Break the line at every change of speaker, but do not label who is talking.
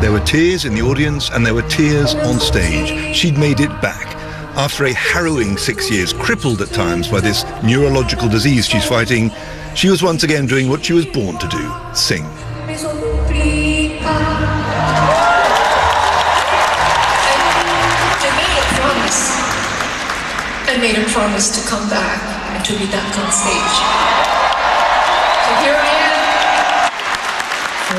There were tears in the audience and there were tears on stage. She'd made it back. After a harrowing 6 years, crippled at times by this neurological disease she's fighting, she was once again doing what she was born to do, sing.
I made a promise to come back and to be back on stage.